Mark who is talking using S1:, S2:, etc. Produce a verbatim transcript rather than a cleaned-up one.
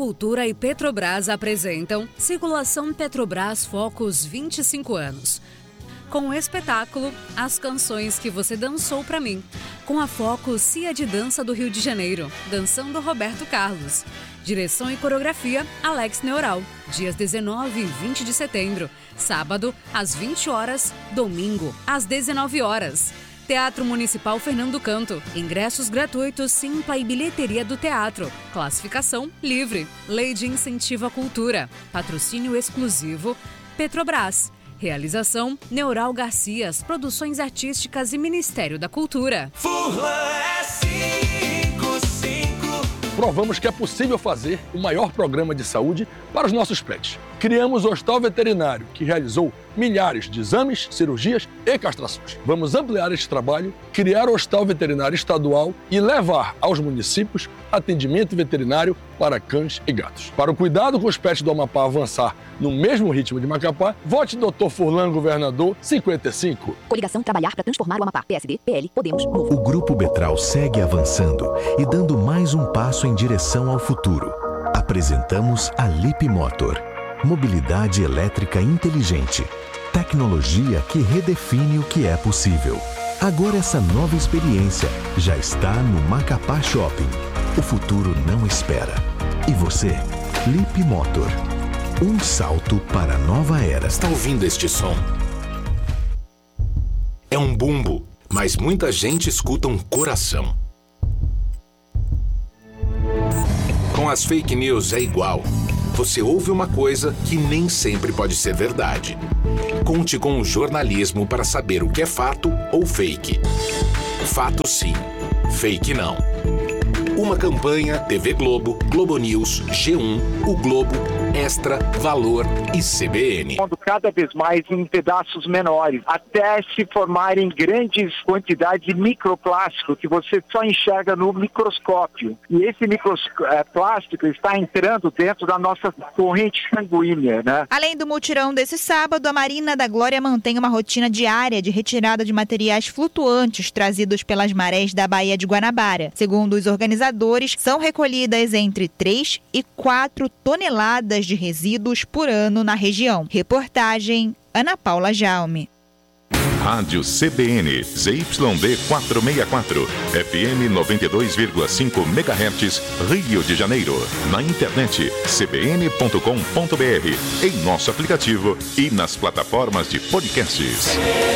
S1: Cultura e Petrobras apresentam Circulação Petrobras Focus vinte e cinco anos. Com o espetáculo As Canções que Você Dançou Pra Mim, com a Focus Cia de Dança do Rio de Janeiro, dançando Roberto Carlos. Direção e coreografia Alex Neural, dias dezenove e vinte de setembro, sábado às vinte horas, domingo às dezenove horas. Teatro Municipal Fernando Canto. Ingressos gratuitos, Simpla e bilheteria do teatro. Classificação livre. Lei de Incentivo à Cultura. Patrocínio exclusivo Petrobras. Realização Neural Garcias, Produções Artísticas e Ministério da Cultura.
S2: Furlan é cinco cinco.
S3: Provamos que é possível fazer o maior programa de saúde para os nossos pets. Criamos o Hospital Veterinário, que realizou milhares de exames, cirurgias e castrações. Vamos ampliar este trabalho, criar o Hospital Veterinário Estadual e levar aos municípios atendimento veterinário para cães e gatos. Para o cuidado com os pets do Amapá avançar no mesmo ritmo de Macapá, vote doutor Furlan, governador, cinquenta e cinco.
S4: Coligação Trabalhar para Transformar o Amapá. P S D, P L, Podemos, Novo.
S5: O Grupo Betral segue avançando e dando mais um passo em direção ao futuro. Apresentamos a Lip Motor. Mobilidade elétrica inteligente. Tecnologia que redefine o que é possível. Agora essa nova experiência já está no Macapá Shopping. O futuro não espera. E você? Lip Motor. Um salto para a nova era.
S6: Está ouvindo este som? É um bumbo, mas muita gente escuta um coração. Com as fake news é igual. Você ouve uma coisa que nem sempre pode ser verdade. Conte com o jornalismo para saber o que é fato ou fake. Fato sim, fake não. Uma campanha T V Globo, Globo News, G um, O Globo, Extra, Valor e C B N.
S7: Cada vez mais em pedaços menores, até se formarem grandes quantidades de microplástico que você só enxerga no microscópio. E esse microplástico está entrando dentro da nossa corrente sanguínea, né?
S8: Além do mutirão desse sábado, a Marina da Glória mantém uma rotina diária de retirada de materiais flutuantes trazidos pelas marés da Baía de Guanabara. Segundo os organizadores, são recolhidas entre três e quatro toneladas de resíduos por ano na região. Reportagem Ana Paula Jaume.
S9: Rádio C B N, Z Y D quatrocentos e sessenta e quatro, F M noventa e dois vírgula cinco megahertz, Rio de Janeiro. Na internet, c b n ponto com ponto b r, em nosso aplicativo e nas plataformas de podcasts.